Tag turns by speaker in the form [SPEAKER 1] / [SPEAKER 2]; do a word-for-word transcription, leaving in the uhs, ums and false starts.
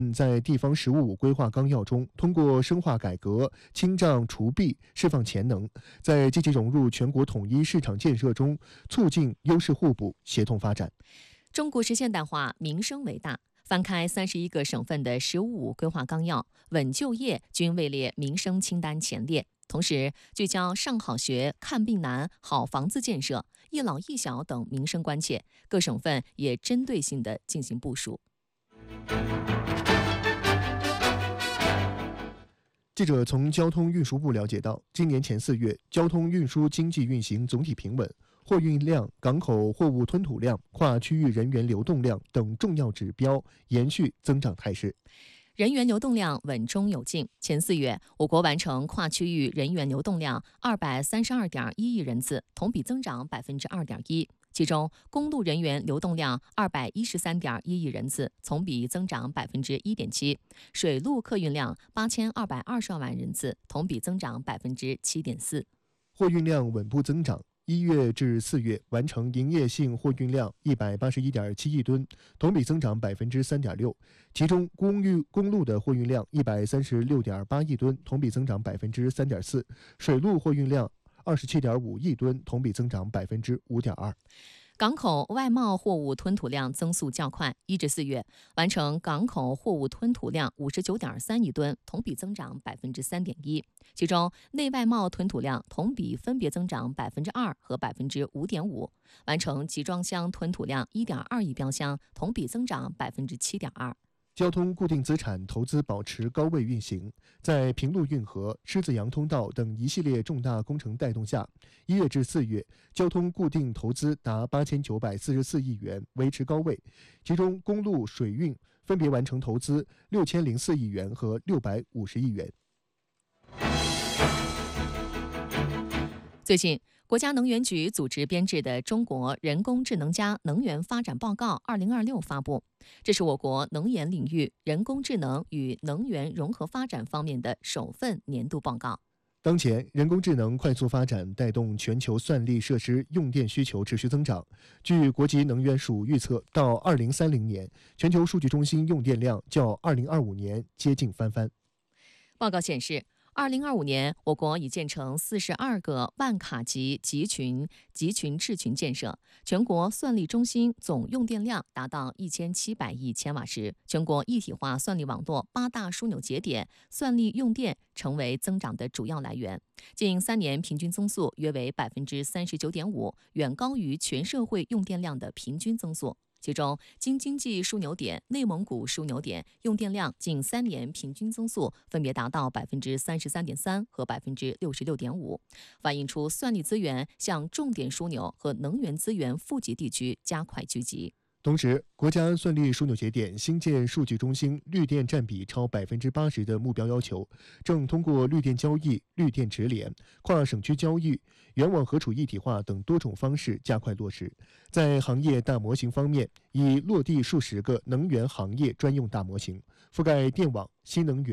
[SPEAKER 1] 在地方“十五五”规划纲要中，通过深化改革、清障除弊、释放潜能，在积极融入全国统一市场建设中，促进优势互补、协同发展。
[SPEAKER 2] 中国式现代化，民生为大。翻开三十一个省份的“十五五”规划纲要，稳就业均位列民生清单前列。同时，聚焦上好学、看病难、好房子建设、一老一小等民生关切，各省份也针对性地进行部署。
[SPEAKER 1] 记者从交通运输部了解到，今年前四月，交通运输经济运行总体平稳，货运量、港口货物吞吐量、跨区域人员流动量等重要指标延续增长态势。
[SPEAKER 2] 人员流动量稳中有进，前四月，我国完成跨区域人员流动量二百三十二点一亿人次，同比增长百分之二点一。其中，公路人员流动量二百一十三点一亿人次，同比增长百分之一点七；水路客运量八千二百二十二万人次，同比增长百分之七点四。
[SPEAKER 1] 货运量稳步增长。一月至四月完成营业性货运量一百八十一点七亿吨，同比增长百分之三点六。其中，公运公路的货运量一百三十六点八亿吨，同比增长百分之三点四；水路货运量二十七点五亿吨，同比增长百分之五点二。
[SPEAKER 2] 港口外贸货物吞吐量增速较快，一至四月完成港口货物吞吐量五十九点三亿吨，同比增长百分之三点一。其中，内外贸吞吐量同比分别增长百分之二和百分之五点五，完成集装箱吞吐量一点二亿标箱，同比增长百分之七点二。
[SPEAKER 1] 交通固定资产投资保持高位运行，在平陆运河、狮子洋通道等一系列重大工程带动下，一月至四月，交通固定投资达八千九百四十四亿元，维持高位。其中，公路、水运分别完成投资六千零四亿元和六百五十亿元。
[SPEAKER 2] 最近，国家能源局组织编制的《中国人工智能加能源发展报告（二零二六）》发布，这是我国能源领域人工智能与能源融合发展方面的首份年度报告。
[SPEAKER 1] 当前，人工智能快速发展带动全球算力设施用电需求持续增长。据国际能源署预测，到二零三零年，全球数据中心用电量较二零二五年接近翻番。
[SPEAKER 2] 报告显示，二零二五年，我国已建成四十二个万卡级集群集群制群建设，全国算力中心总用电量达到一千七百亿千瓦时，全国一体化算力网络八大枢纽节点算力用电成为增长的主要来源。近三年平均增速约为百分之三十九点五，远高于全社会用电量的平均增速。其中，京津冀枢纽点、内蒙古枢纽点用电量近三年平均增速分别达到百分之三十三点三和百分之六十六点五，反映出算力资源向重点枢纽和能源资源富集地区加快聚集。
[SPEAKER 1] 同时，国家算力枢纽节点新建数据中心绿电占比超百分之八十的目标要求，正通过绿电交易、绿电直连、跨省区交易、原网核储一体化等多种方式加快落实。在行业大模型方面，已落地数十个能源行业专用大模型，覆盖电网、新能源。